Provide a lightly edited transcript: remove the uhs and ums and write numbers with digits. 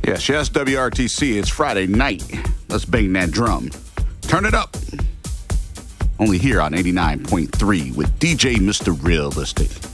Yes, WRTC. It's Friday night. Let's bang that drum. Turn it up. Only here on 89.3 with DJ Mr. Realistic.